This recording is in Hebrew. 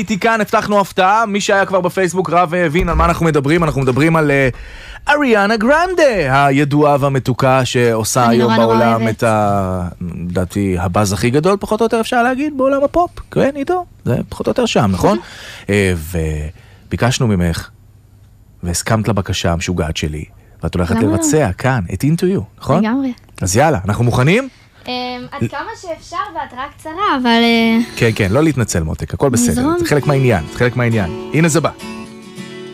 איתי כאן, הבטחנו הפתעה, מי שהיה כבר בפייסבוק רב והבין על מה אנחנו מדברים. אנחנו מדברים על אריאנה גרנדה, הידועה והמתוקה שעושה היום בעולם את לדעתי הבאז הכי גדול, פחות או יותר אפשר להגיד, בעולם הפופ. כן, עידו, זה פחות או יותר שם, נכון? וביקשנו ממך, והסכמת לבקשה המשוגעת שלי, ואת הולכת לבצע כאן את Into You, נכון? לגמרי. אז יאללה, אנחנו מוכנים? עד כמה שאפשר בהתראה קצרה, אבל... כן, כן, לא להתנצל מותק, הכל בסדר. זה חלק מהעניין, זה חלק מהעניין. הנה זה בא.